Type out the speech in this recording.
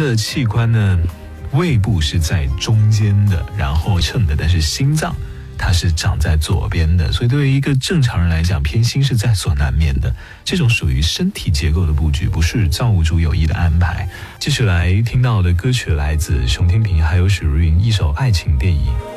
的器官呢，胃部是在中间的，然后称的，但是心脏它是长在左边的，所以对于一个正常人来讲，偏心是在所难免的。这种属于身体结构的布局，不是造物主有意的安排。继续来听到的歌曲来自熊天平还有许茹芸一首爱情电影。